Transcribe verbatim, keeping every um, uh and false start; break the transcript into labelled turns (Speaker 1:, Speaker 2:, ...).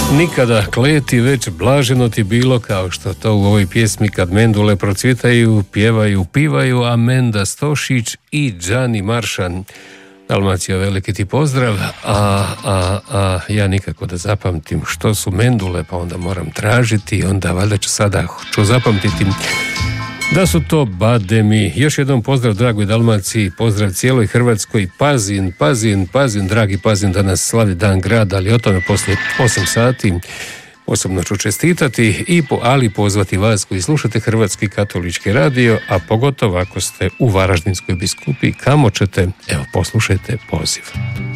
Speaker 1: Nikada kleti, već blaženo ti bilo, kao što to u ovoj pjesmi kad mendule procvjetaju, pjevaju, pivaju Amenda Stošić i Đani Maršan. Dalmacija, veliki ti pozdrav, a, a, a ja nikako da zapamtim što su mendule, pa onda moram tražiti, onda valjda ću sada ću zapamtiti da su to bademi. Još jednom pozdrav dragoj Dalmaciji, pozdrav cijeloj Hrvatskoj. Pazin, Pazin, Pazin, dragi Pazin, danas slavi dan grada, ali o tome poslije osam sati. Osobno ću čestitati, i po, ali pozvati vas koji slušate Hrvatski katolički radio, a pogotovo ako ste u Varaždinskoj biskupiji, kamo ćete, evo poslušajte poziv.